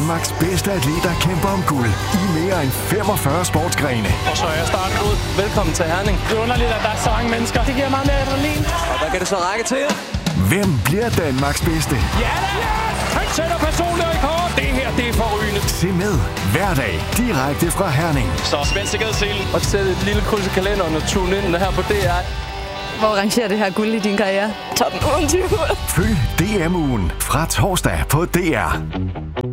Danmarks bedste atleter kæmper om guld i mere end 45 sportsgrene. Og så er starten ud. Velkommen til Herning. Det er underligt, at der er så mange mennesker. Det giver meget mere adrenalin. Og hvad kan det så række til? Hvem bliver Danmarks bedste? Ja da! Han sætter personlig rekord. Det her, det er forrygende. Se med hver dag direkte fra Herning. Så spænd sikkerhedsselen. Og sæt et lille kryds i kalenderen og tune ind her på DR. Hvor rangerer det her guld i din karriere? Top 20. Følg DM-ugen fra torsdag på DR.